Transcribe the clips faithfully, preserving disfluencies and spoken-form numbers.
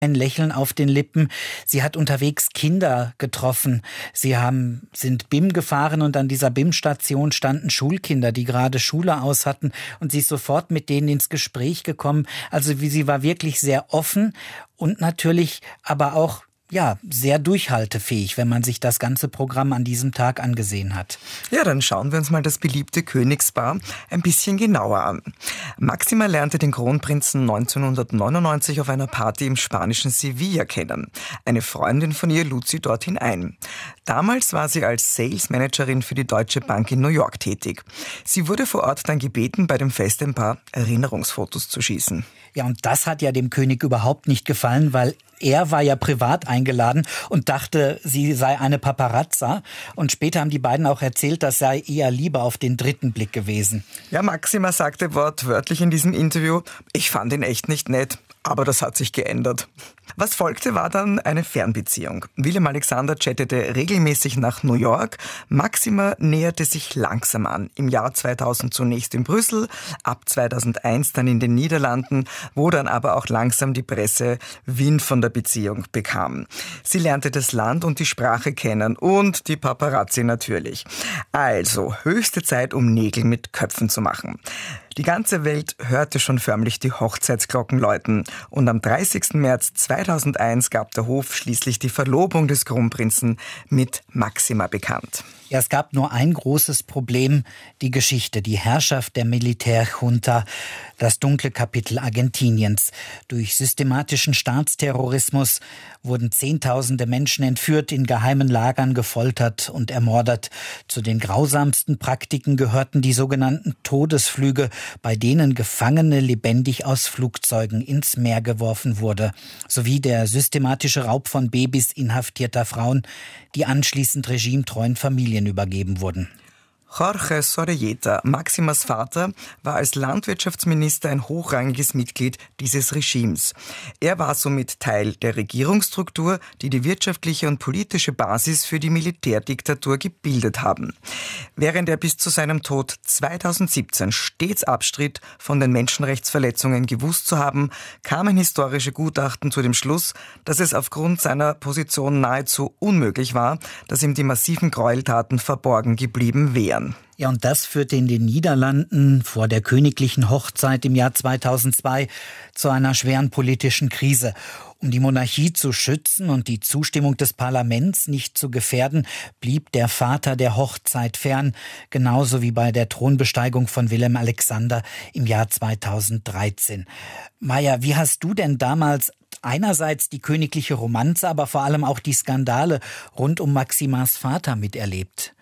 ein Lächeln auf den Lippen. Sie hat unterwegs Kinder getroffen. Sie haben, sind B I M gefahren und an dieser B I M-Station standen Schulkinder, die gerade Schule aus hatten, und sie ist sofort mit denen ins Gespräch gekommen. Also wie sie war wirklich sehr offen und natürlich aber auch ja, sehr durchhaltefähig, wenn man sich das ganze Programm an diesem Tag angesehen hat. Ja, dann schauen wir uns mal das beliebte Königspaar ein bisschen genauer an. Máxima lernte den Kronprinzen neunzehnhundertneunundneunzig auf einer Party im spanischen Sevilla kennen. Eine Freundin von ihr lud sie dorthin ein. Damals war sie als Sales Managerin für die Deutsche Bank in New York tätig. Sie wurde vor Ort dann gebeten, bei dem Fest ein paar Erinnerungsfotos zu schießen. Ja, und das hat ja dem König überhaupt nicht gefallen, weil er war ja privat eingeladen und dachte, sie sei eine Paparazza. Und später haben die beiden auch erzählt, das sei eher Liebe auf den dritten Blick gewesen. Ja, Máxima sagte wortwörtlich in diesem Interview, ich fand ihn echt nicht nett, aber das hat sich geändert. Was folgte, war dann eine Fernbeziehung. Willem Alexander chattete regelmäßig nach New York. Máxima näherte sich langsam an. Im Jahr zweitausend zunächst in Brüssel, ab zweitausendeins dann in den Niederlanden, wo dann aber auch langsam die Presse Wind von der Beziehung bekam. Sie lernte das Land und die Sprache kennen und die Paparazzi natürlich. Also höchste Zeit, um Nägel mit Köpfen zu machen. Die ganze Welt hörte schon förmlich die Hochzeitsglocken läuten. Und am dreißigsten März zweitausendeins gab der Hof schließlich die Verlobung des Kronprinzen mit Máxima bekannt. Ja, es gab nur ein großes Problem, die Geschichte, die Herrschaft der Militärjunta, das dunkle Kapitel Argentiniens. Durch systematischen Staatsterrorismus wurden Zehntausende Menschen entführt, in geheimen Lagern gefoltert und ermordet. Zu den grausamsten Praktiken gehörten die sogenannten Todesflüge, bei denen Gefangene lebendig aus Flugzeugen ins Meer geworfen wurde, sowie der systematische Raub von Babys inhaftierter Frauen, die anschließend regimetreuen Familien übergeben wurden. Jorge Zorrilleta, Máximas Vater, war als Landwirtschaftsminister ein hochrangiges Mitglied dieses Regimes. Er war somit Teil der Regierungsstruktur, die die wirtschaftliche und politische Basis für die Militärdiktatur gebildet haben. Während er bis zu seinem Tod zweitausendsiebzehn stets abstritt, von den Menschenrechtsverletzungen gewusst zu haben, kamen historische Gutachten zu dem Schluss, dass es aufgrund seiner Position nahezu unmöglich war, dass ihm die massiven Gräueltaten verborgen geblieben wären. Ja, und das führte in den Niederlanden vor der königlichen Hochzeit im Jahr zweitausendzwei zu einer schweren politischen Krise. Um die Monarchie zu schützen und die Zustimmung des Parlaments nicht zu gefährden, blieb der Vater der Hochzeit fern, genauso wie bei der Thronbesteigung von Willem Alexander im Jahr zweitausenddreizehn. Maja, wie hast du denn damals einerseits die königliche Romanze, aber vor allem auch die Skandale rund um Máximas Vater miterlebt?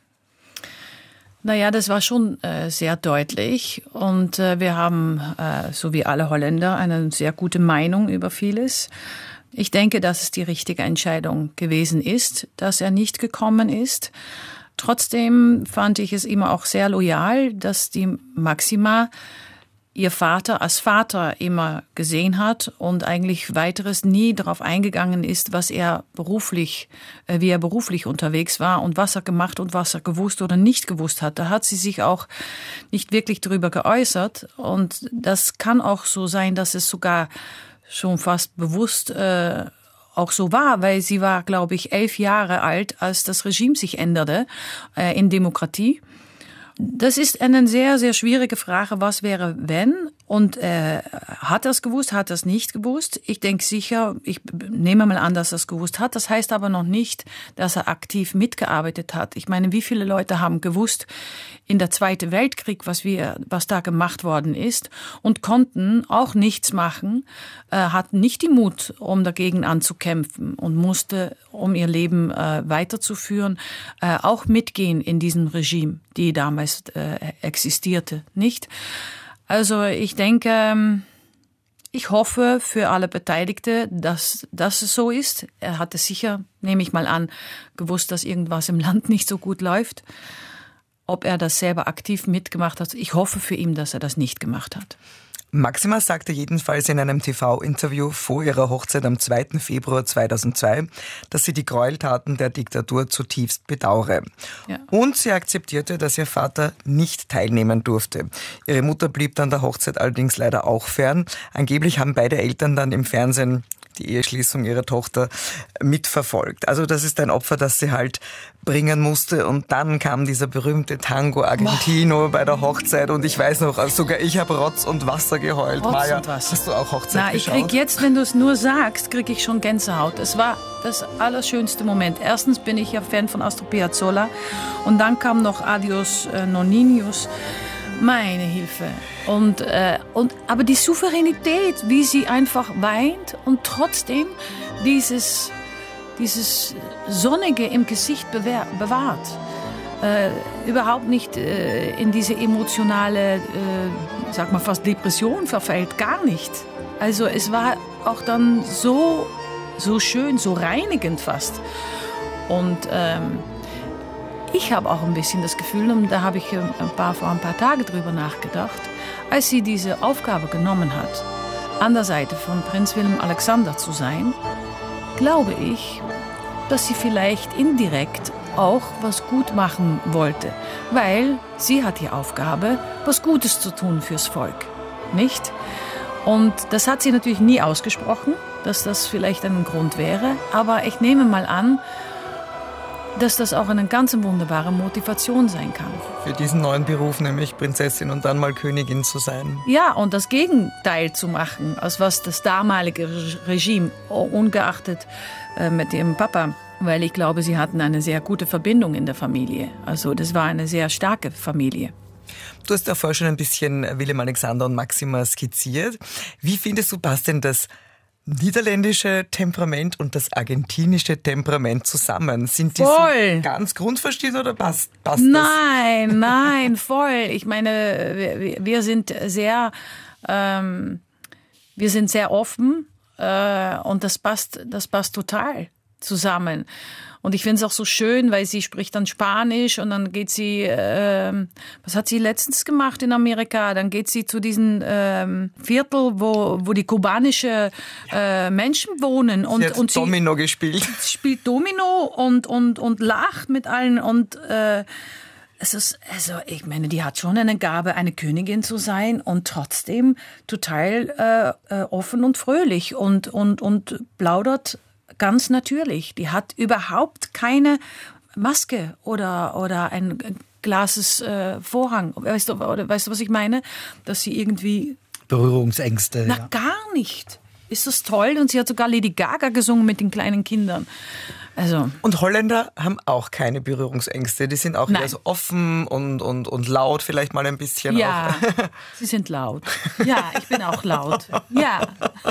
Naja, das war schon äh, sehr deutlich und äh, wir haben, äh, so wie alle Holländer, eine sehr gute Meinung über vieles. Ich denke, dass es die richtige Entscheidung gewesen ist, dass er nicht gekommen ist. Trotzdem fand ich es immer auch sehr loyal, dass die Máxima ihr Vater als Vater immer gesehen hat und eigentlich weiteres nie darauf eingegangen ist, was er beruflich, wie er beruflich unterwegs war und was er gemacht und was er gewusst oder nicht gewusst hat. Da hat sie sich auch nicht wirklich darüber geäußert und das kann auch so sein, dass es sogar schon fast bewusst äh, auch so war, weil sie war, glaube ich, elf Jahre alt, als das Regime sich änderte äh, in Demokratie. Das ist eine sehr, sehr schwierige Frage, was wäre, wenn? Und äh, hat er es gewusst, hat er es nicht gewusst? Ich denke sicher, ich nehme mal an, dass er es gewusst hat. Das heißt aber noch nicht, dass er aktiv mitgearbeitet hat. Ich meine, wie viele Leute haben gewusst in der Zweiten Weltkrieg, was wir, was da gemacht worden ist und konnten auch nichts machen, äh, hatten nicht die Mut, um dagegen anzukämpfen und musste, um ihr Leben äh, weiterzuführen, äh, auch mitgehen in diesem Regime, die damals äh, existierte, nicht? Also ich denke, ich hoffe für alle Beteiligte, dass das so ist. Er hatte sicher, nehme ich mal an, gewusst, dass irgendwas im Land nicht so gut läuft. Ob er das selber aktiv mitgemacht hat, ich hoffe für ihn, dass er das nicht gemacht hat. Máxima sagte jedenfalls in einem T V-Interview vor ihrer Hochzeit am zweiten Februar zweitausendzwei, dass sie die Gräueltaten der Diktatur zutiefst bedauere. Ja. Und sie akzeptierte, dass ihr Vater nicht teilnehmen durfte. Ihre Mutter blieb dann der Hochzeit allerdings leider auch fern. Angeblich haben beide Eltern dann im Fernsehen die Eheschließung ihrer Tochter mitverfolgt. Also das ist ein Opfer, das sie halt bringen musste. Und dann kam dieser berühmte Tango Argentino oh. bei der Hochzeit. Und ich weiß noch, also sogar ich habe Rotz und Wasser geheult. Rotz Maja, und Wasser. Hast du auch Hochzeit Na, geschaut? Ich krieg jetzt, wenn du es nur sagst, kriege ich schon Gänsehaut. Es war das allerschönste Moment. Erstens bin ich ja Fan von Astor Piazzolla. Und dann kam noch Adios äh, Noninius. Meine Hilfe. Und, äh, und, aber die Souveränität, wie sie einfach weint und trotzdem dieses, dieses Sonnige im Gesicht bewahr, bewahrt. Äh, überhaupt nicht äh, in diese emotionale, äh, sag mal fast Depression verfällt, gar nicht. Also es war auch dann so, so schön, so reinigend fast. Und ähm, ich habe auch ein bisschen das Gefühl, und da habe ich ein paar, vor ein paar Tagen drüber nachgedacht, als sie diese Aufgabe genommen hat, an der Seite von Prinz Willem-Alexander zu sein, glaube ich, dass sie vielleicht indirekt auch was gut machen wollte. Weil sie hat die Aufgabe, was Gutes zu tun fürs Volk, nicht? Und das hat sie natürlich nie ausgesprochen, dass das vielleicht ein Grund wäre. Aber ich nehme mal an, dass das auch eine ganz wunderbare Motivation sein kann. Für diesen neuen Beruf, nämlich Prinzessin und dann mal Königin zu sein. Ja, und das Gegenteil zu machen, als was das damalige Regime, ungeachtet äh, mit ihrem Papa, weil ich glaube, sie hatten eine sehr gute Verbindung in der Familie. Also das war eine sehr starke Familie. Du hast ja vorher schon ein bisschen Willem-Alexander und Máxima skizziert. Wie findest du, passt denn das niederländische Temperament und das argentinische Temperament zusammen? Sind die voll. So ganz grundverschieden oder passt, passt nein, das? Nein, nein, voll. Ich meine, wir, wir sind sehr, ähm, wir sind sehr offen äh, und das passt, das passt total zusammen. Und ich finde es auch so schön, weil sie spricht dann Spanisch und dann geht sie, ähm, was hat sie letztens gemacht in Amerika? Dann geht sie zu diesem ähm, Viertel, wo, wo die kubanische äh, Menschen wohnen. Und, sie hat und Domino sie gespielt. spielt Domino und, und, und lacht mit allen. Und äh, es ist, also ich meine, die hat schon eine Gabe, eine Königin zu sein und trotzdem total äh, offen und fröhlich und, und, und plaudert ganz natürlich. Die hat überhaupt keine Maske oder, oder ein glases äh, Vorhang. Weißt du, oder, weißt du, was ich meine? Dass sie irgendwie... Berührungsängste. Na, ja. gar nicht. Ist das toll? Und sie hat sogar Lady Gaga gesungen mit den kleinen Kindern. Also. Und Holländer haben auch keine Berührungsängste. Die sind auch Nein. eher so offen und, und, und laut vielleicht mal ein bisschen. Ja, auch. sie sind laut. Ja, ich bin auch laut. Ja.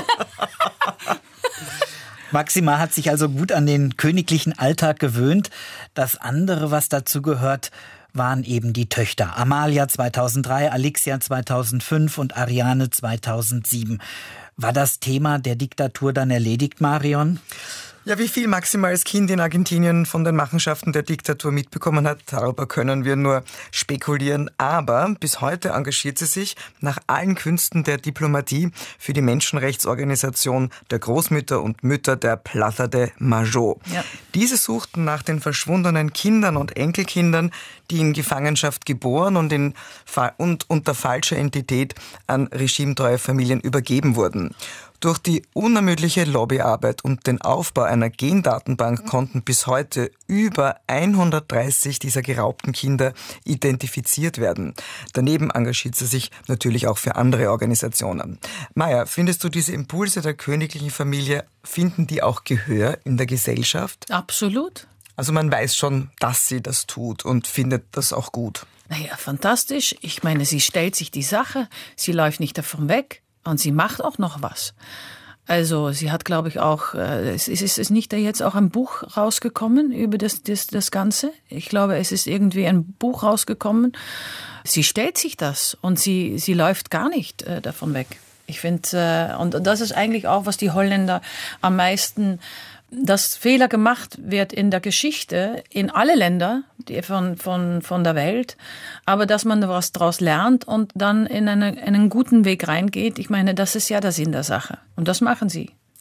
Máxima hat sich also gut an den königlichen Alltag gewöhnt. Das andere, was dazu gehört, waren eben die Töchter. Amalia zweitausenddrei, Alixia zweitausendfünf und Ariane zweitausendsieben. War das Thema der Diktatur dann erledigt, Marion? Ja, wie viel Máxima als Kind in Argentinien von den Machenschaften der Diktatur mitbekommen hat, darüber können wir nur spekulieren. Aber bis heute engagiert sie sich nach allen Künsten der Diplomatie für die Menschenrechtsorganisation der Großmütter und Mütter der Plaza de Mayo. Ja. Diese suchten nach den verschwundenen Kindern und Enkelkindern, die in Gefangenschaft geboren und, in, und unter falscher Identität an regimetreue Familien übergeben wurden. Durch die unermüdliche Lobbyarbeit und den Aufbau einer Gendatenbank konnten bis heute über hundertdreißig dieser geraubten Kinder identifiziert werden. Daneben engagiert sie sich natürlich auch für andere Organisationen. Maja, findest du diese Impulse der königlichen Familie, finden die auch Gehör in der Gesellschaft? Absolut. Also man weiß schon, dass sie das tut und findet das auch gut. Naja, fantastisch. Ich meine, sie stellt sich die Sache, sie läuft nicht davon weg. Und sie macht auch noch was. Also sie hat, glaube ich, auch, äh, es ist, ist nicht da jetzt auch ein Buch rausgekommen über das, das, das Ganze? Ich glaube, es ist irgendwie ein Buch rausgekommen. Sie stellt sich das und sie, sie läuft gar nicht äh, davon weg. Ich finde, äh, und das ist eigentlich auch, was die Holländer am meisten, dass Fehler gemacht wird in der Geschichte, in alle Länder die von, von, von der Welt, aber dass man was daraus lernt und dann in, eine, in einen guten Weg reingeht. Ich meine, das ist ja der Sinn der Sache. Und das machen sie.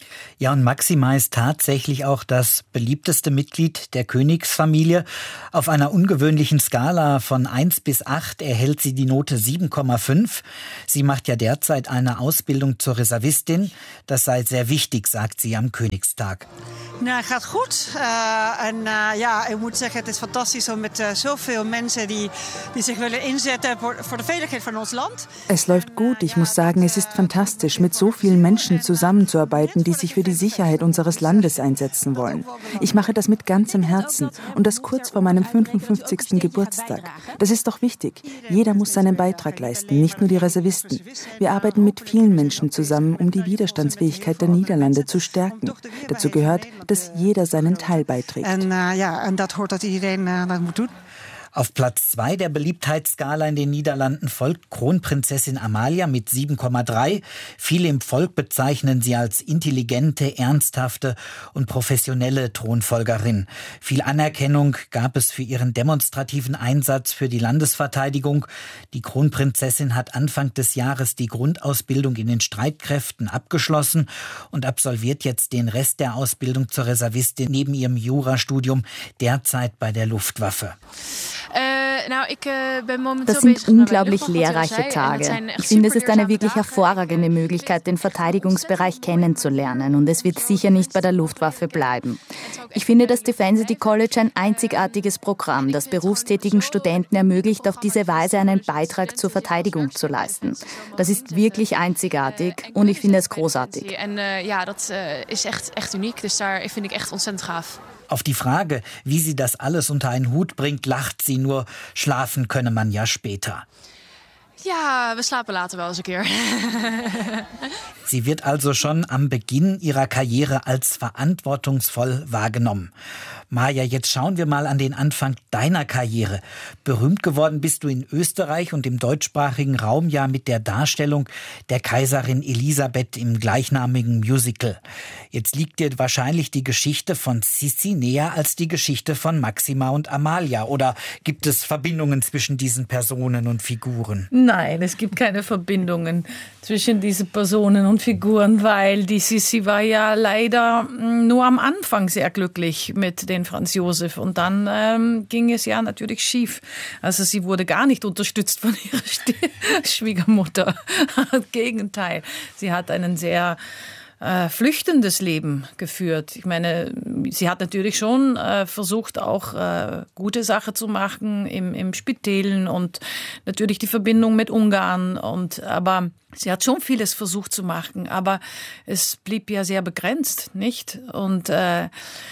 Ja, und Máxima ist tatsächlich auch das beliebteste Mitglied der Königsfamilie. Auf einer ungewöhnlichen Skala von eins bis acht erhält sie die Note sieben Komma fünf. Sie macht ja derzeit eine Ausbildung zur Reservistin. Das sei sehr wichtig, sagt sie am Königstag. Nou, het gaat goed. Uh, en uh, ja, ik moet zeggen, het is fantastisch om met uh, zoveel mensen die, die zich willen inzetten voor, voor de veiligheid van ons land. Es läuft gut. Ich muss sagen, es ist fantastisch, mit so vielen Menschen zusammenzuarbeiten, die sich für die Sicherheit unseres Landes einsetzen wollen. Ich mache das mit ganzem Herzen und das kurz vor meinem fünfundfünfzigsten Geburtstag. Das ist doch wichtig. Jeder muss seinen Beitrag leisten, nicht nur die Reservisten. Wir arbeiten mit vielen Menschen zusammen, um die Widerstandsfähigkeit der Niederlande zu stärken. Dazu gehört, dass jeder seinen Teil beiträgt. En uh, ja, en dat hoort dat iedereen uh, dat moet doen. Auf Platz zwei der Beliebtheitsskala in den Niederlanden folgt Kronprinzessin Amalia mit sieben Komma drei. Viele im Volk bezeichnen sie als intelligente, ernsthafte und professionelle Thronfolgerin. Viel Anerkennung gab es für ihren demonstrativen Einsatz für die Landesverteidigung. Die Kronprinzessin hat Anfang des Jahres die Grundausbildung in den Streitkräften abgeschlossen und absolviert jetzt den Rest der Ausbildung zur Reservistin neben ihrem Jurastudium derzeit bei der Luftwaffe. Das sind unglaublich lehrreiche Tage. Ich finde, es ist eine wirklich hervorragende Möglichkeit, den Verteidigungsbereich kennenzulernen. Und es wird sicher nicht bei der Luftwaffe bleiben. Ich finde das Defensity College ein einzigartiges Programm, das berufstätigen Studenten ermöglicht, auf diese Weise einen Beitrag zur Verteidigung zu leisten. Das ist wirklich einzigartig und ich finde es großartig. En uh, ja, dat uh, is echt, echt uniek. Dus daar vind ik echt ontzettend gaaf. Auf die Frage, wie sie das alles unter einen Hut bringt, lacht sie nur, schlafen könne man ja später. Ja, wir slapen later wel eens een keer. Sie wird also schon am Beginn ihrer Karriere als verantwortungsvoll wahrgenommen. Maja, jetzt schauen wir mal an den Anfang deiner Karriere. Berühmt geworden bist du in Österreich und im deutschsprachigen Raum ja mit der Darstellung der Kaiserin Elisabeth im gleichnamigen Musical. Jetzt liegt dir wahrscheinlich die Geschichte von Sissi näher als die Geschichte von Máxima und Amalia. Oder gibt es Verbindungen zwischen diesen Personen und Figuren? Nein, es gibt keine Verbindungen zwischen diesen Personen und Figuren, weil die Sissi war ja leider nur am Anfang sehr glücklich mit den Franz Josef und dann ähm, ging es ja natürlich schief. Also sie wurde gar nicht unterstützt von ihrer Schwiegermutter. Im Gegenteil, sie hat einen sehr äh, flüchtendes Leben geführt. Ich meine, sie hat natürlich schon äh, versucht, auch äh, gute Sachen zu machen im, im Spitelen und natürlich die Verbindung mit Ungarn. Und, aber sie hat schon vieles versucht zu machen, aber es blieb ja sehr begrenzt, nicht? Und äh,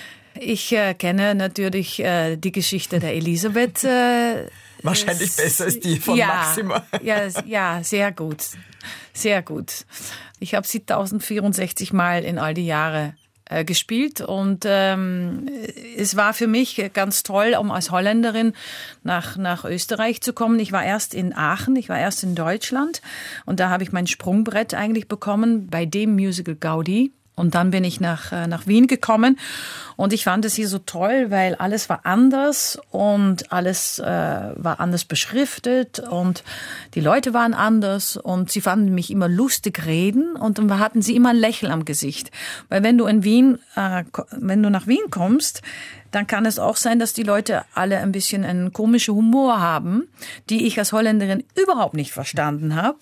ich äh, kenne natürlich äh, die Geschichte der Elisabeth. Äh, Wahrscheinlich besser als die von ja, Máxima. Ja, ja, sehr gut. Sehr gut. Ich habe sie tausendvierundsechzig Mal in all die Jahre äh, gespielt und ähm, es war für mich ganz toll, um als Holländerin nach, nach Österreich zu kommen. Ich war erst in Aachen, ich war erst in Deutschland und da habe ich mein Sprungbrett eigentlich bekommen bei dem Musical Gaudi. Und dann bin ich nach, nach Wien gekommen und ich fand es hier so toll, weil alles war anders und alles äh, war anders beschriftet und die Leute waren anders und sie fanden mich immer lustig reden und dann hatten sie immer ein Lächeln am Gesicht. Weil wenn du in Wien, äh, wenn du nach Wien kommst, dann kann es auch sein, dass die Leute alle ein bisschen einen komischen Humor haben, die ich als Holländerin überhaupt nicht verstanden habe.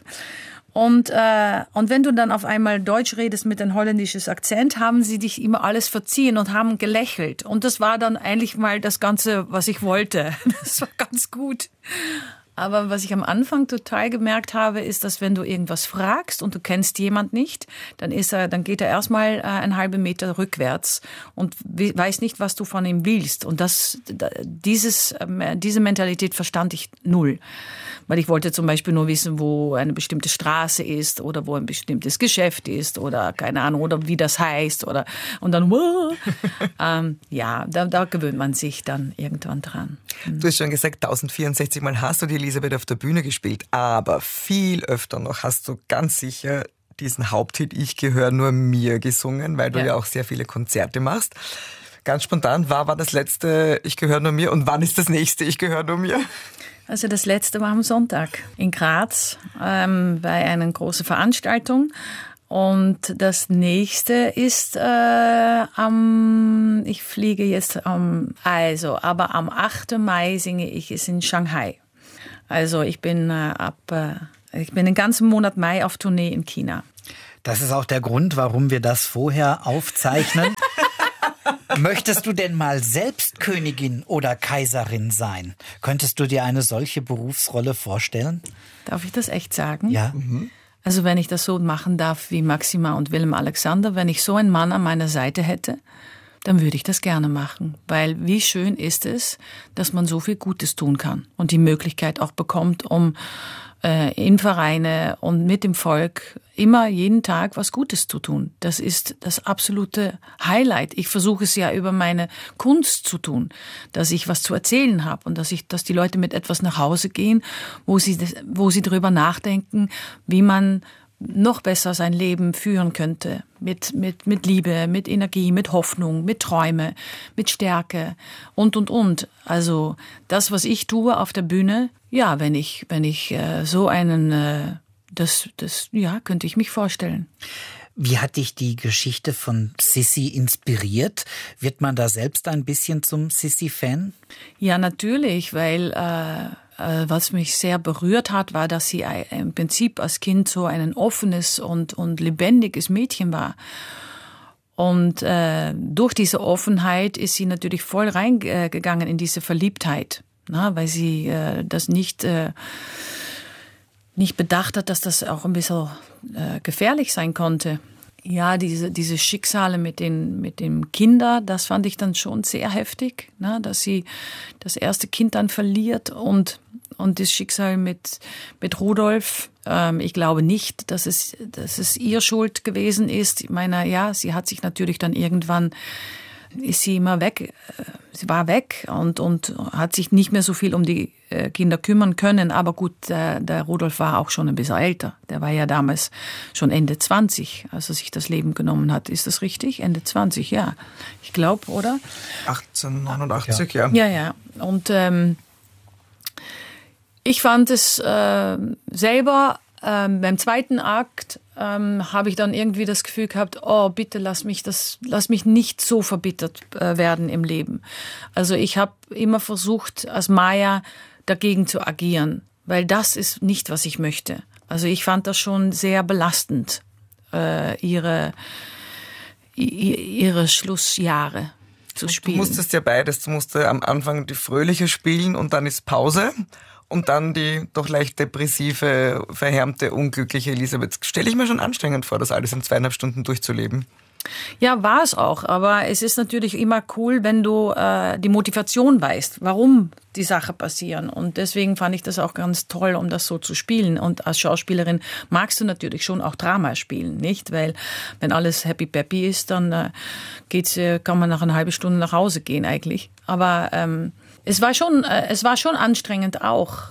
Und, äh, und wenn du dann auf einmal Deutsch redest mit einem holländischen Akzent, haben sie dich immer alles verziehen und haben gelächelt. Und das war dann eigentlich mal das Ganze, was ich wollte. Das war ganz gut. Aber was ich am Anfang total gemerkt habe, ist, dass wenn du irgendwas fragst und du kennst jemand nicht, dann ist er, dann geht er erstmal äh, einen halben Meter rückwärts und weiß nicht, was du von ihm willst. Und das, dieses, äh, diese Mentalität verstand ich null. Weil ich wollte zum Beispiel nur wissen, wo eine bestimmte Straße ist oder wo ein bestimmtes Geschäft ist oder keine Ahnung, oder wie das heißt. Oder, und dann, ähm, ja, da, da gewöhnt man sich dann irgendwann dran. Du hast schon gesagt, tausendvierundsechzig Mal hast du die Elisabeth auf der Bühne gespielt, aber viel öfter noch hast du ganz sicher diesen Haupthit Ich gehöre nur mir gesungen, weil du ja, ja auch sehr viele Konzerte machst. Ganz spontan, war, war das letzte Ich gehöre nur mir und wann ist das nächste Ich gehöre nur mir? Also das letzte war am Sonntag in Graz ähm, bei einer großen Veranstaltung Und das nächste ist äh, am, ich fliege jetzt am, also, aber am achten Mai singe ich es in Shanghai. Also ich bin äh, ab, äh, ich bin den ganzen Monat Mai auf Tournee in China. Das ist auch der Grund, warum wir das vorher aufzeichnen. Möchtest du denn mal selbst Königin oder Kaiserin sein? Könntest du dir eine solche Berufsrolle vorstellen? Darf ich das echt sagen? Ja. Mhm. Also wenn ich das so machen darf wie Maxima und Willem Alexander, wenn ich so einen Mann an meiner Seite hätte, dann würde ich das gerne machen. Weil wie schön ist es, dass man so viel Gutes tun kann und die Möglichkeit auch bekommt, um äh, in Vereine und mit dem Volk immer jeden Tag was Gutes zu tun. Das ist das absolute Highlight. Ich versuche es ja über meine Kunst zu tun, dass ich was zu erzählen habe und dass ich, dass die Leute mit etwas nach Hause gehen, wo sie, wo sie drüber nachdenken, wie man noch besser sein Leben führen könnte. Mit, mit, mit Liebe, mit Energie, mit Hoffnung, mit Träume, mit Stärke und, und, und. Also das, was ich tue auf der Bühne, ja, wenn ich, wenn ich äh, so einen, äh, das, das, ja, könnte ich mich vorstellen. Wie hat dich die Geschichte von Sissi inspiriert? Wird man da selbst ein bisschen zum Sissi-Fan? Ja, natürlich, weil äh, was mich sehr berührt hat, war, dass sie im Prinzip als Kind so ein offenes und, und lebendiges Mädchen war. Und äh, durch diese Offenheit ist sie natürlich voll reingegangen in diese Verliebtheit, na, weil sie äh, das nicht, äh, nicht bedacht hat, dass das auch ein bisschen äh, gefährlich sein konnte. Ja, diese, diese Schicksale mit den, mit den Kindern, das fand ich dann schon sehr heftig, ne? Dass sie das erste Kind dann verliert und, und das Schicksal mit, mit Rudolf. Ähm, ich glaube nicht, dass es, dass es ihr Schuld gewesen ist. Ich meine, ja, sie hat sich natürlich dann irgendwann, ist sie immer weg, sie war weg und, und hat sich nicht mehr so viel um die Kinder kümmern können. Aber gut, der, der Rudolf war auch schon ein bisschen älter. Der war ja damals schon Ende zwanzig, als er sich das Leben genommen hat. Ist das richtig? Ende zwanzig, ja. Ich glaube, oder? achtzehnhundertneunundachtzig, ja. Ja, ja. Und ähm, ich fand es äh, selber ähm, beim zweiten Akt ähm, habe ich dann irgendwie das Gefühl gehabt, oh, bitte lass mich das, lass mich nicht so verbittert äh, werden im Leben. Also ich habe immer versucht, als Maya dagegen zu agieren, weil das ist nicht, was ich möchte. Also ich fand das schon sehr belastend, äh, ihre, ihre Schlussjahre zu spielen. Du musstest ja beides. Du musst am Anfang die fröhliche spielen und dann ist Pause. Und dann die doch leicht depressive, verhärmte, unglückliche Elisabeth. Stelle ich mir schon anstrengend vor, das alles in zweieinhalb Stunden durchzuleben. Ja, war es auch. Aber es ist natürlich immer cool, wenn du äh, die Motivation weißt, warum die Sachen passieren. Und deswegen fand ich das auch ganz toll, um das so zu spielen. Und als Schauspielerin magst du natürlich schon auch Drama spielen, nicht? Weil wenn alles happy-peppy ist, dann äh, geht's, äh, kann man nach einer halben Stunde nach Hause gehen eigentlich. Aber ähm, Es war schon, es war schon anstrengend auch,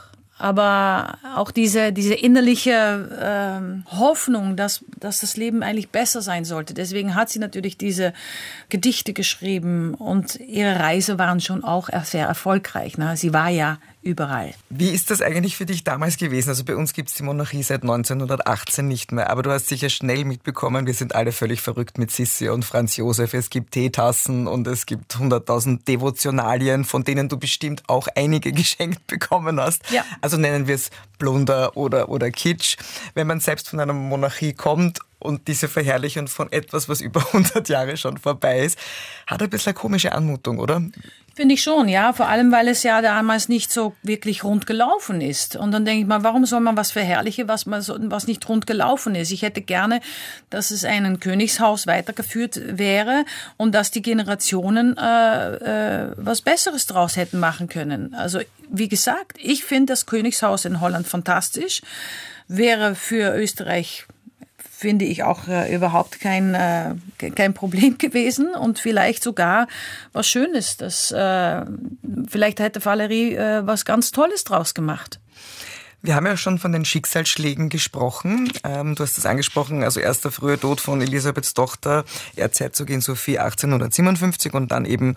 aber auch diese, diese innerliche ähm, Hoffnung, dass, dass das Leben eigentlich besser sein sollte. Deswegen hat sie natürlich diese Gedichte geschrieben und ihre Reise waren schon auch sehr erfolgreich. Ne? Sie war ja überall. Wie ist das eigentlich für dich damals gewesen? Also bei uns gibt es die Monarchie seit neunzehnhundertachtzehn nicht mehr, aber du hast sicher schnell mitbekommen, wir sind alle völlig verrückt mit Sissi und Franz Josef. Es gibt Teetassen und es gibt hunderttausend Devotionalien, von denen du bestimmt auch einige geschenkt bekommen hast. Ja. Also nennen wir es Plunder oder, oder Kitsch. Wenn man selbst von einer Monarchie kommt und diese Verherrlichung von etwas, was über hundert Jahre schon vorbei ist, hat ein bisschen eine komische Anmutung, oder? Finde ich schon, ja. Vor allem, weil es ja damals nicht so wirklich rund gelaufen ist. Und dann denke ich mal, warum soll man was verherrlichen, was, man so, was nicht rund gelaufen ist? Ich hätte gerne, dass es ein Königshaus weitergeführt wäre und dass die Generationen äh, äh, was Besseres draus hätten machen können. Also, wie gesagt, ich finde das Königshaus in Holland fantastisch. Wäre für Österreich, finde ich, auch äh, überhaupt kein, äh, kein Problem gewesen und vielleicht sogar was Schönes. Das, äh, vielleicht hätte Valerie äh, was ganz Tolles draus gemacht. Wir haben ja schon von den Schicksalsschlägen gesprochen. Ähm, du hast es angesprochen, also erst der frühe Tod von Elisabeths Tochter, Erzherzogin Sophie achtzehnhundertsiebenundfünfzig und dann eben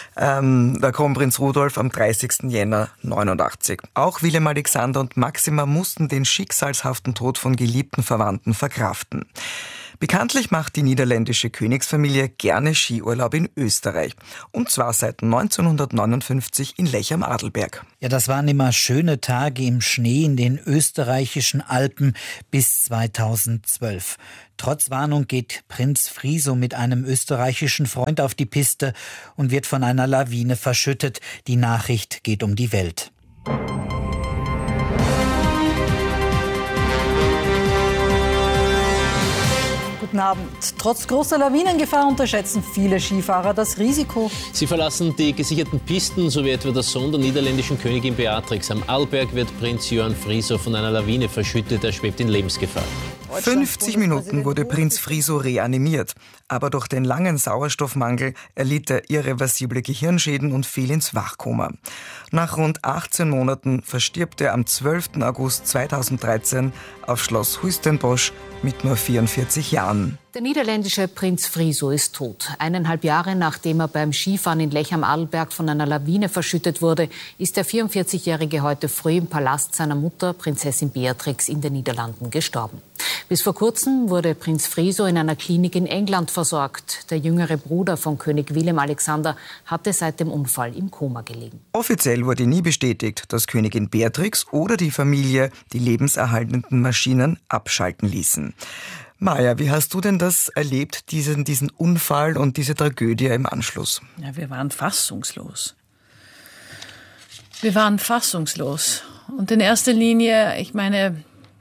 ähm, der Kronprinz Rudolf am dreißigsten Jänner neunundachtzig. Auch Willem Alexander und Maxima mussten den schicksalshaften Tod von geliebten Verwandten verkraften. Bekanntlich macht die niederländische Königsfamilie gerne Skiurlaub in Österreich. Und zwar seit neunzehnhundertneunundfünfzig in Lech am Adelberg. Ja, das waren immer schöne Tage im Schnee in den österreichischen Alpen bis zweitausendzwölf. Trotz Warnung geht Prinz Friso mit einem österreichischen Freund auf die Piste und wird von einer Lawine verschüttet. Die Nachricht geht um die Welt. Guten Abend. Trotz großer Lawinengefahr unterschätzen viele Skifahrer das Risiko. Sie verlassen die gesicherten Pisten, so wie etwa der Sohn der niederländischen Königin Beatrix. Am Arlberg wird Prinz Johan Friso von einer Lawine verschüttet. Er schwebt in Lebensgefahr. fünfzig Minuten wurde Prinz Friso reanimiert. Aber durch den langen Sauerstoffmangel erlitt er irreversible Gehirnschäden und fiel ins Wachkoma. Nach rund achtzehn Monaten verstirbt er am zwölften August zweitausenddreizehn auf Schloss Huistenbosch mit nur vierundvierzig Jahren. Der niederländische Prinz Friso ist tot. Eineinhalb Jahre nachdem er beim Skifahren in Lech am Adelberg von einer Lawine verschüttet wurde, ist der vierundvierzigjährige heute früh im Palast seiner Mutter, Prinzessin Beatrix, in den Niederlanden gestorben. Bis vor kurzem wurde Prinz Friso in einer Klinik in England versorgt. Der jüngere Bruder von König Willem Alexander hatte seit dem Unfall im Koma gelegen. Offiziell wurde nie bestätigt, dass Königin Beatrix oder die Familie die lebenserhaltenden Maschinen abschalten ließen. Maja, wie hast du denn das erlebt, diesen, diesen Unfall und diese Tragödie im Anschluss? Ja, wir waren fassungslos. Wir waren fassungslos. Und in erster Linie, ich meine,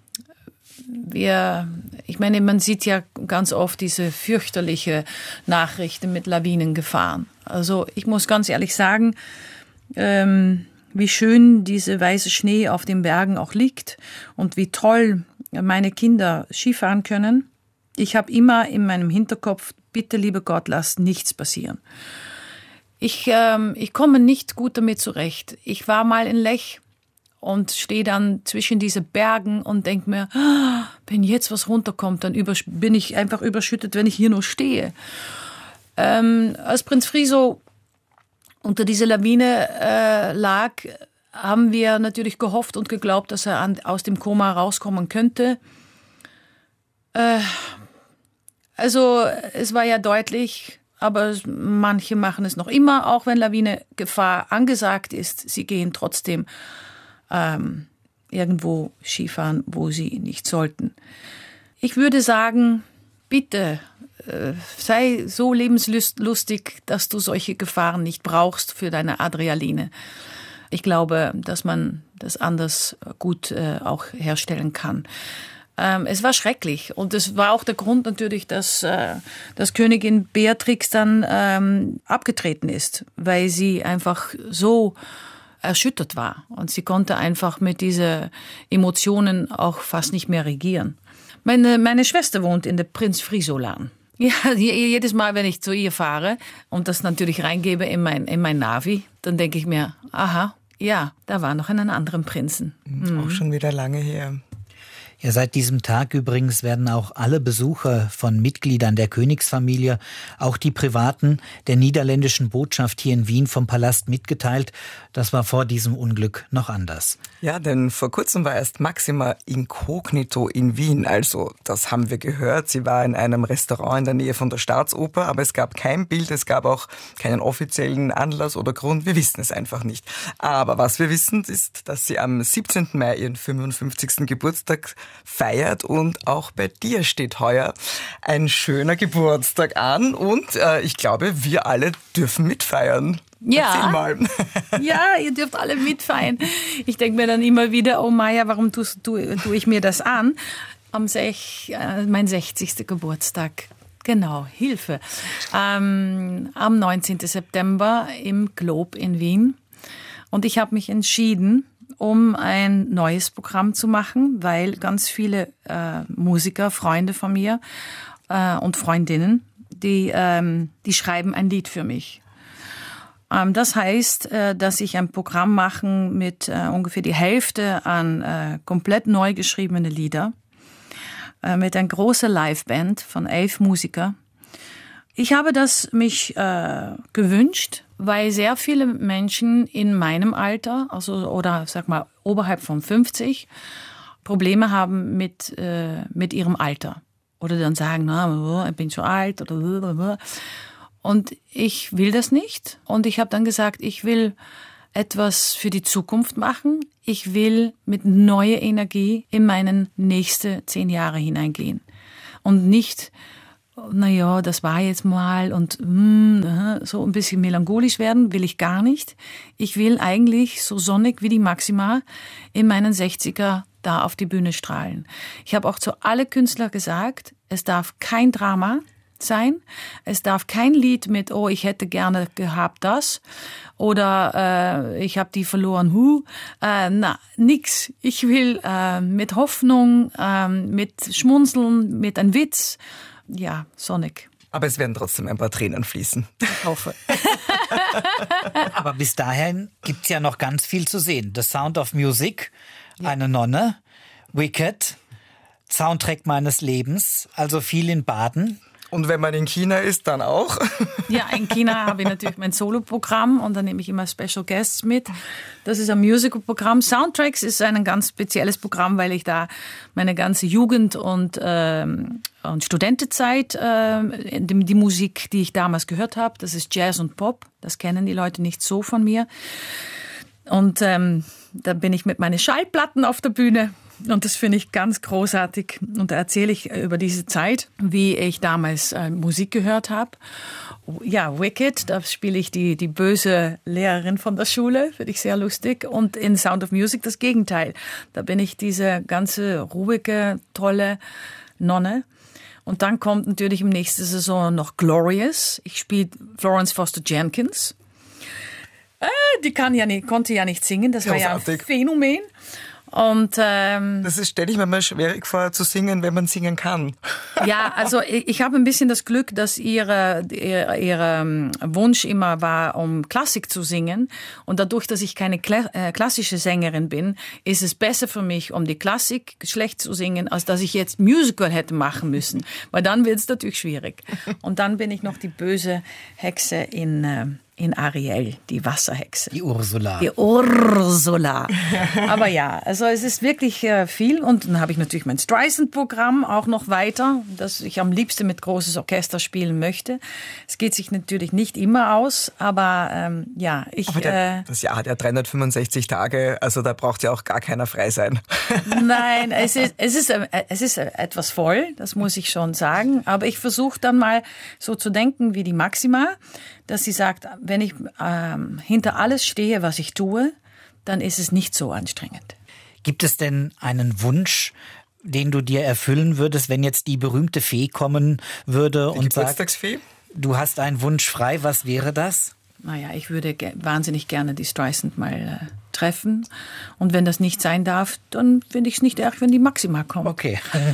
wir, ich meine, man sieht ja ganz oft diese fürchterliche Nachrichten mit Lawinengefahren. Also ich muss ganz ehrlich sagen, ähm, wie schön diese weiße Schnee auf den Bergen auch liegt und wie toll meine Kinder Skifahren können. Ich habe immer in meinem Hinterkopf, bitte, lieber Gott, lass nichts passieren. Ich, ähm, ich komme nicht gut damit zurecht. Ich war mal in Lech und stehe dann zwischen diese Bergen und denke mir, ah, wenn jetzt was runterkommt, dann übersch- bin ich einfach überschüttet, wenn ich hier nur stehe. Ähm, als Prinz Friso unter dieser Lawine äh, lag, haben wir natürlich gehofft und geglaubt, dass er an, aus dem Koma rauskommen könnte. Äh, also es war ja deutlich, aber manche machen es noch immer, auch wenn Lawinengefahr angesagt ist. Sie gehen trotzdem ähm, irgendwo Skifahren, wo sie nicht sollten. Ich würde sagen, bitte äh, sei so lebenslustig, dass du solche Gefahren nicht brauchst für deine Adrenaline. Ich glaube, dass man das anders gut äh, auch herstellen kann. Ähm, es war schrecklich und es war auch der Grund natürlich, dass, äh, dass Königin Beatrix dann ähm, abgetreten ist, weil sie einfach so erschüttert war und sie konnte einfach mit diesen Emotionen auch fast nicht mehr regieren. Meine, meine Schwester wohnt in der Prinz Friso-Laan. Ja, jedes Mal, wenn ich zu ihr fahre und das natürlich reingebe in mein, in mein Navi, dann denke ich mir, aha, ja, da war noch einen anderen Prinzen. Mhm. Auch schon wieder lange her. Ja, seit diesem Tag übrigens werden auch alle Besucher von Mitgliedern der Königsfamilie, auch die Privaten der niederländischen Botschaft hier in Wien vom Palast mitgeteilt. Das war vor diesem Unglück noch anders. Ja, denn vor kurzem war erst Maxima inkognito in Wien. Also, das haben wir gehört. Sie war in einem Restaurant in der Nähe von der Staatsoper, aber es gab kein Bild, es gab auch keinen offiziellen Anlass oder Grund. Wir wissen es einfach nicht. Aber was wir wissen, ist, dass sie am siebzehnten Mai ihren fünfundfünfzigsten Geburtstag feiert und auch bei dir steht heuer ein schöner Geburtstag an und äh, ich glaube, wir alle dürfen mitfeiern. Ja. Erzähl mal. Ja, ihr dürft alle mitfeiern. Ich denke mir dann immer wieder, oh Maja, warum tust, tu, tue ich mir das an? Am sech, äh, mein sechzigsten Geburtstag. Genau, Hilfe. Ähm, am neunzehnten September im Globe in Wien. Und ich habe mich entschieden, um ein neues Programm zu machen, weil ganz viele äh, Musiker, Freunde von mir äh, und Freundinnen, die, ähm, die schreiben ein Lied für mich. Ähm, das heißt, äh, dass ich ein Programm machen mit äh, ungefähr die Hälfte an äh, komplett neu geschriebene Lieder, äh, mit einer großen Liveband von elf Musiker. Ich habe das mich äh, gewünscht, weil sehr viele Menschen in meinem Alter, also oder sag mal oberhalb von fünfzig, Probleme haben mit äh, mit ihrem Alter. Oder dann sagen, na, ich bin schon alt. Oder und ich will das nicht. Und ich habe dann gesagt, ich will etwas für die Zukunft machen. Ich will mit neuer Energie in meine nächsten zehn Jahre hineingehen. Und nicht, naja, das war jetzt mal und mm, so ein bisschen melancholisch werden, will ich gar nicht. Ich will eigentlich so sonnig wie die Maxima in meinen sechziger da auf die Bühne strahlen. Ich habe auch zu alle Künstler gesagt, es darf kein Drama sein. Es darf kein Lied mit, oh, ich hätte gerne gehabt das oder äh, ich habe die verloren, hu. Äh, na, nix. Ich will äh, mit Hoffnung, äh, mit Schmunzeln, mit einem Witz, ja, sonnig. Aber es werden trotzdem ein paar Tränen fließen. Ich hoffe. Aber bis dahin gibt es ja noch ganz viel zu sehen. The Sound of Music, ja. Eine Nonne, Wicked, Soundtrack meines Lebens, also viel in Baden. Und wenn man in China ist, dann auch? Ja, in China habe ich natürlich mein Soloprogramm und dann nehme ich immer Special Guests mit. Das ist ein Musical-Programm. Soundtracks ist ein ganz spezielles Programm, weil ich da meine ganze Jugend und, ähm, und Studentenzeit, äh, die, die Musik, die ich damals gehört habe, das ist Jazz und Pop. Das kennen die Leute nicht so von mir. Und ähm, da bin ich mit meinen Schallplatten auf der Bühne. Und das finde ich ganz großartig. Und da erzähle ich über diese Zeit, wie ich damals äh, Musik gehört habe. Ja, Wicked, da spiele ich die, die böse Lehrerin von der Schule, finde ich sehr lustig. Und in Sound of Music das Gegenteil. Da bin ich diese ganze ruhige, tolle Nonne. Und dann kommt natürlich im nächsten Saison noch Glorious. Ich spiele Florence Foster Jenkins. Äh, die kann ja nicht, konnte ja nicht singen, das war ja ein Phänomen. Und, ähm, das stelle ich mir mal schwierig vor, zu singen, wenn man singen kann. Ja, also ich, ich habe ein bisschen das Glück, dass ihre, ihr, ihr Wunsch immer war, um Klassik zu singen. Und dadurch, dass ich keine Kla- äh, klassische Sängerin bin, ist es besser für mich, um die Klassik schlecht zu singen, als dass ich jetzt Musical hätte machen müssen. Weil dann wird es natürlich schwierig. Und dann bin ich noch die böse Hexe in... Äh, in Ariel, die Wasserhexe. Die Ursula. Die Ursula. Aber ja, also es ist wirklich äh, viel. Und dann habe ich natürlich mein Streisand-Programm auch noch weiter, das ich am liebsten mit großes Orchester spielen möchte. Es geht sich natürlich nicht immer aus, aber ähm, ja, ich... Aber der, äh, das Jahr hat ja dreihundertfünfundsechzig Tage, also da braucht ja auch gar keiner frei sein. Nein, es ist, es ist, es ist etwas voll, das muss ich schon sagen. Aber ich versuche dann mal so zu denken wie die Maxima, dass sie sagt, wenn ich ähm, hinter alles stehe, was ich tue, dann ist es nicht so anstrengend. Gibt es denn einen Wunsch, den du dir erfüllen würdest, wenn jetzt die berühmte Fee kommen würde die und sagt, Geburtstagsfee? Du hast einen Wunsch frei, was wäre das? Naja, ich würde ge- wahnsinnig gerne die Streisand mal äh, treffen. Und wenn das nicht sein darf, dann finde ich es nicht arg, wenn die Maxima kommt. Okay.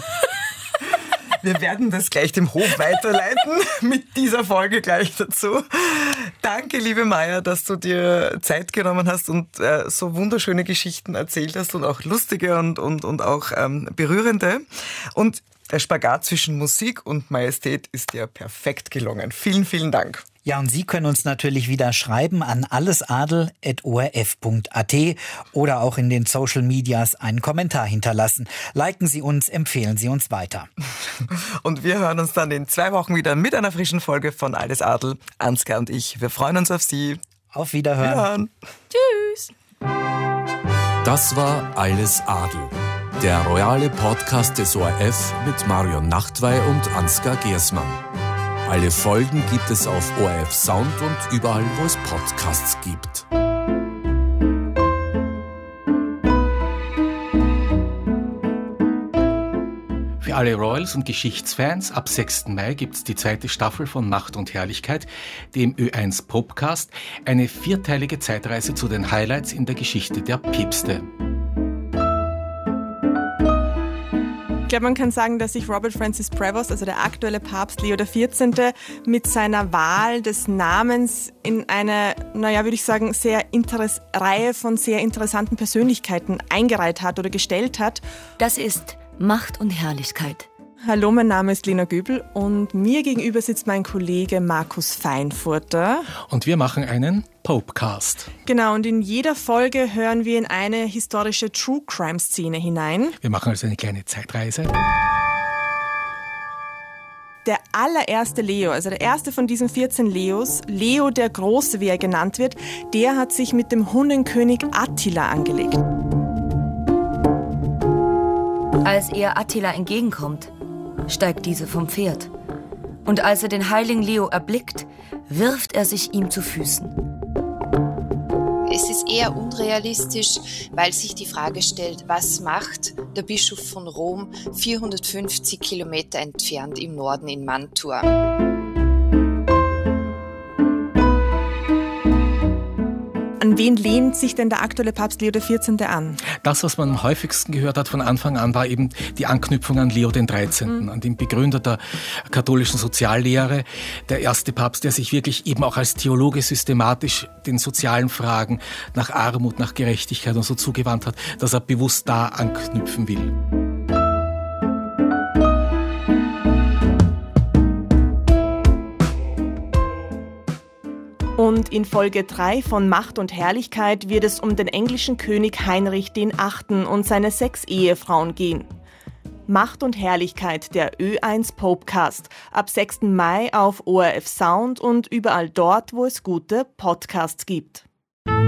Wir werden das gleich dem Hof weiterleiten mit dieser Folge gleich dazu. Danke, liebe Maja, dass du dir Zeit genommen hast und äh, so wunderschöne Geschichten erzählt hast und auch lustige und, und, und auch ähm, berührende. Und der Spagat zwischen Musik und Majestät ist dir perfekt gelungen. Vielen, vielen Dank. Ja, und Sie können uns natürlich wieder schreiben an allesadel at o r f punkt a t oder auch in den Social Medias einen Kommentar hinterlassen. Liken Sie uns, empfehlen Sie uns weiter. Und wir hören uns dann in zwei Wochen wieder mit einer frischen Folge von Alles Adel. Ansgar und ich, wir freuen uns auf Sie. Auf Wiederhören. Wiederhören. Tschüss. Das war Alles Adel, der royale Podcast des O R F mit Marion Nachtwey und Ansgar Gersmann. Alle Folgen gibt es auf O R F Sound und überall, wo es Podcasts gibt. Für alle Royals und Geschichtsfans, ab sechsten Mai gibt es die zweite Staffel von Macht und Herrlichkeit, dem Ö eins Popcast, eine vierteilige Zeitreise zu den Highlights in der Geschichte der Päpste. Ich glaube, man kann sagen, dass sich Robert Francis Prevost, also der aktuelle Papst Leo der vierzehnte, mit seiner Wahl des Namens in eine, naja, würde ich sagen, sehr Interess- Reihe von sehr interessanten Persönlichkeiten eingereiht hat oder gestellt hat. Das ist Macht und Herrlichkeit. Hallo, mein Name ist Lena Göbel und mir gegenüber sitzt mein Kollege Markus Feinfurter. Und wir machen einen Popecast. Genau, und in jeder Folge hören wir in eine historische True-Crime-Szene hinein. Wir machen also eine kleine Zeitreise. der allererste Leo, also der erste von diesen vierzehn Leos, Leo der Große, wie er genannt wird, der hat sich mit dem Hunnenkönig Attila angelegt. Als er Attila entgegenkommt, steigt dieser vom Pferd. Und als er den heiligen Leo erblickt, wirft er sich ihm zu Füßen. Es ist eher unrealistisch, weil sich die Frage stellt, was macht der Bischof von Rom vierhundertfünfzig Kilometer entfernt im Norden in Mantua? An wen lehnt sich denn der aktuelle Papst Leo der vierzehnte an? Das, was man am häufigsten gehört hat von Anfang an, war eben die Anknüpfung an Leo den dreizehnten, mhm. an den Begründer der katholischen Soziallehre, der erste Papst, der sich wirklich eben auch als Theologe systematisch den sozialen Fragen nach Armut, nach Gerechtigkeit und so zugewandt hat, dass er bewusst da anknüpfen will. Und in Folge drei von Macht und Herrlichkeit wird es um den englischen König Heinrich der Achte und seine sechs Ehefrauen gehen. Macht und Herrlichkeit, der Ö eins Popecast, ab sechsten Mai auf O R F Sound und überall dort, wo es gute Podcasts gibt.